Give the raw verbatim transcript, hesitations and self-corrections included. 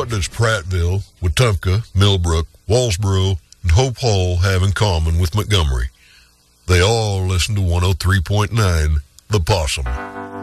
What does Prattville, Wetumpka, Millbrook, Wallsboro, and Hope Hall have in common with Montgomery? They all listen to one oh three point nine The Possum.